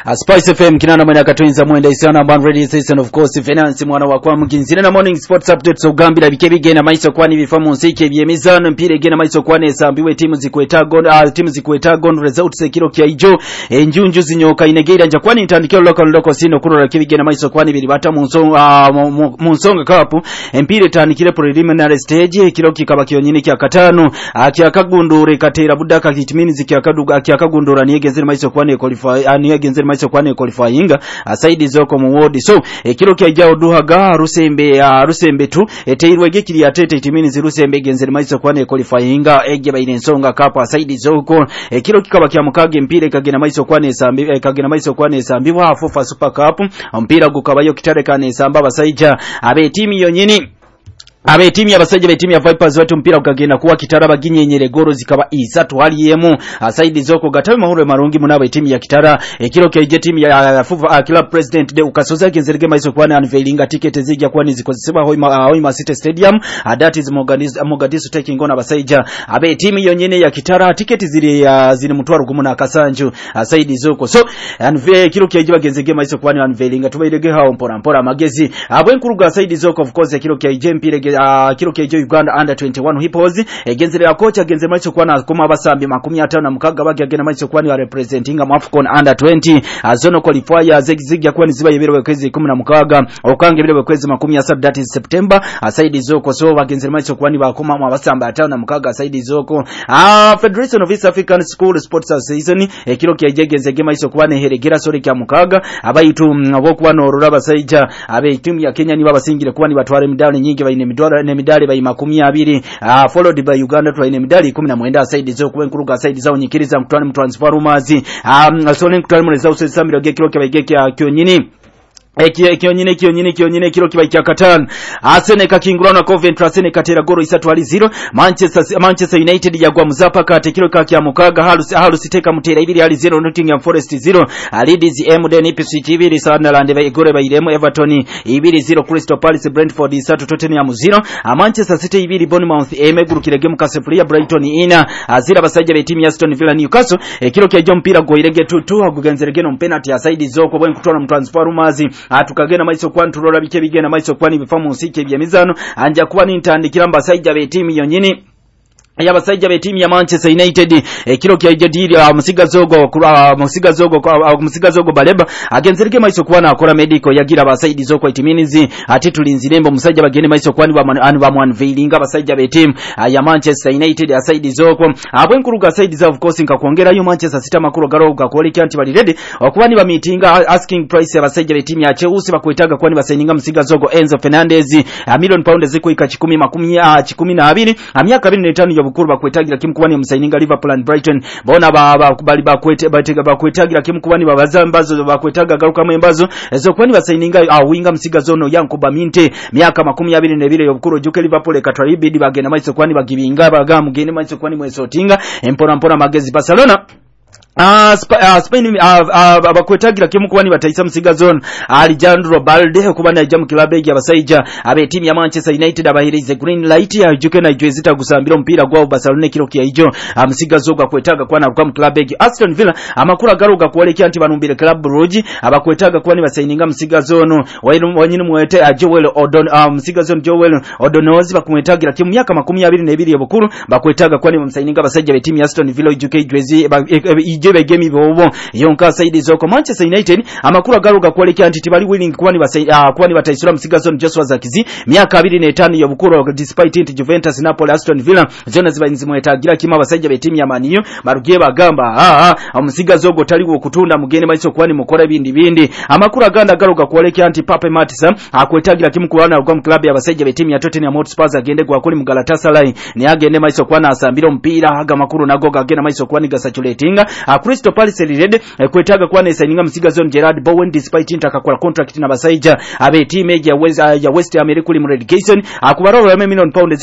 Spice FM kinana mwena katunza mwenda isana band radio station of course finance mwana wa kwa mkinzina na morning sports updates ugambira bikebi gena maiso kwani bifamu nsike byemizano mpire gena maiso kwane esambiwe timu zikweta gon results ekiro kya ijo enjunju zinyoka inegeira nja kwani intandikiro loko sino kurora kibi gena maiso kwani bilibata munsonga kapu mpire tandikire preliminary stage ekiro kikaba kyonyine kya katano akyakagundure katera budaka kitimini zikyakaduga akyakagundura niyegenzira maiso kwane qualifying asaidi zoko mu ward so ekiro kyajao duhaga rusembe tu eteirwe gekiri atete itimini zirusembe genzera maiso kwane qualifying ege bayine nsonga kapa asaidi zoko ekiro kikaba kya mukage mpire kagena maiso kwane sambi wa fofa super cup mpira gukabayo kitare kane samba basaija abe timu yonyini abe timu y'abasajja be timu ya Vipers watu mpira ukagenda kuwa Kitara ginyenyere goro zikaba isatu haliyemu asaidi zoko gatawe mahoro marungi munaba timu ya Kitara ekiro keje timu ya club president de ukasoza genzerege maiso kwana unveilinga ticket zijja kwani zikozeseba Hoima City Stadium that is Mogadishu taking on abasajja abe timu yonyene ya Kitara ticket ziri mutwaro gumu na Kasanju asaidi zoko so ekiro keje bagenzege maiso kwana unveilinga tubairege hao mpora magezi abwenkuruga asaidi zoko of course ekiro keje mpire kiro kejo Uganda under 21 hippos egenzere ya kocha genze maiso kwana kuma basambi 50 na mukaga bagi agena maiso kwani wa representing Afcon under 20 azono qualifier zigya kwani ziba yebere kwezi 10 na mukaga okange bere kwezi 17 that is September asaidi zoko so bagenzere maiso kwani bakoma mabasamba 5 na mukaga asaidi zoko Federation of East African School Sports Association ekiro kyajegeze maiso kwane heregera sore kya mukaga abayitu abokuba norura basaija abe timu ya Kenya ni babasingire kwani batware midali nyingi bayine medali bayi 20 followed by Uganda twaine medali 10 asaidi zo kubenkuruga asaidi zao nyikiriza mtwani mtransfer rumazi asone kutwali mureza usesamira gekiro kya kyonyini Kionyine kiro kiba kya Katan Arsenal kakingurana na Coventry Arsenal katera goro 3-0 Manchester United yagwa muzapa kate kiro kya mukaga halu siteka mutera 2-0 Nottingham Forest 0 Leeds Emden Ipswich 2 Sunderland bayigore bayiremo Everton 2-0 Crystal Palace Brentford 3 Tottenham 0 Manchester City 2 Bournemouth emegurukirege mukasefria Brighton ina azira basajja be timu ya Aston Villa Newcastle kiro kya mpira goirege 2 agugenzerege no penalty ya side zoko bwen kutwala mtransfer rumazi atukagena maiso kwani turora bike bigena maiso kwani bifamu nsike byemizano anja kuba nintandikira mbasajja be timu yonyini yabasajja be timu ya Manchester United ekiro kya jadiri musigazogo baleba agenzereke maiso kwana akora medical yagira basaidi zoko itiminizi ati tulinzirembo musajja bagene maiso kwani ba unveilinga basajja be timu ya Manchester United asaidi zoko abwenkuruga asaidi za of course nkakuongera yo Manchester City makuru garoga kwoleki anti bali ready okubani ba meetinga asking price ya basajja be timu ya Chelsea bakwetaga kwani basaininga musigazogo Enzo Fernandez million pound ziko ika 12 amyaka 25 bukuru bakwetagira kimkuwani musaininga Liverpool and Brighton bona bali bakwetagira kimkuwani babazambazo bakwetaga garuka mwembazo ezo kwani basaininga winga musigazono yankuba minte myaka 22 yobukuru juke Liverpool ekatwalibidi bagena maiso kwani bagibinga bagamugene maiso kwani mwesotinga empora magezi Barcelona Spain abakwetagira kimukuwani bataisa musigazono Alejandro Balde kubana ejamu club ya basajja abe timu ya Manchester United abahirize green light ya juke na ijwezita gusambira mpira gwa Barcelona kiro kya ijo musigazoga kwetaga kwana kwa club ya Aston Villa amakura garuga kuolekya anti banumbire club Brugge abakwetaga kwani basaininga musigazono wanyine muwete Joel Odon musigazono Joel Odonozi bakumwetagira timu myaka 22 yobukuru bakwetaga kwani musaininga basajja be timu ya Aston Villa juke ijwezi jebe game bobo yonka saidi zoko Manchester United amakuru garuga kwolekya anti tibali willing kwani bataisura musigazono Joshua Zakizi myaka 25 yobukuru despite it Juventus Napoli Aston Villa Jonas Banzimwetagira kima basajja be timu ya Man U barugiye bagamba musigazogo tali wo kutunda mugene maiso kwani mukora bindi amakuru aganda garuga kwolekya anti Pape Matisa akwetagira kimukulana kwa club ya basajja be timu ya Tottenham Hotspur agende kwa kuli Galatasaray ni agende maiso kwana asambira mpira haga makuru nagoga agenda maiso kwani gasatulatinga Crystal Palace red kwetaga kwana signinga musigazono Gerard Bowen despite intakakola contract na basajja abe team ya West Ham kuli mu relegation akubaroro ya million pound